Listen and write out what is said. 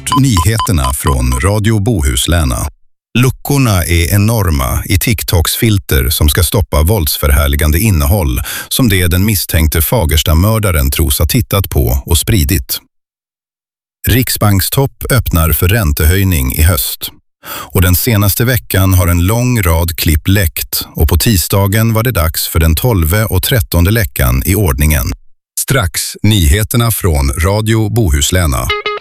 hört nyheterna från Radio Bohusläna. Luckorna är enorma i TikToks filter som ska stoppa våldsförhärligande innehåll som det den misstänkte Fagersta-mördaren tros ha tittat på och spridit. Riksbankstopp öppnar för räntehöjning i höst. Och den senaste veckan har en lång rad klipp läckt och på tisdagen var det dags för den 12:e och 13:e läckan i ordningen. Strax nyheterna från Radio Bohusläna.